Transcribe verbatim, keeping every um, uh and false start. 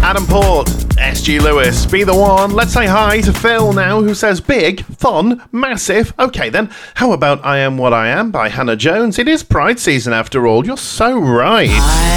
Adam Port, S G Lewis, Be The One. Let's say hi to Phil now, who says big, fun, massive. Okay then, how about I Am What I Am by Hannah Jones? It is Pride season after all, you're so right.